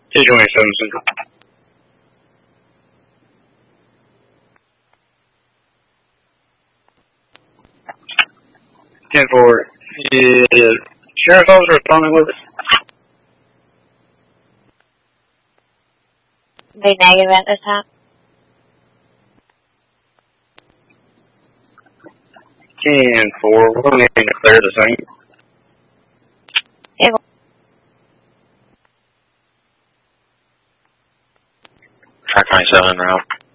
227 Central. 10-4. Is Sheriff's Officer responding with us? Be negative at this time. 10-4. We're going to need to clear the scene. Yeah. 527 en route.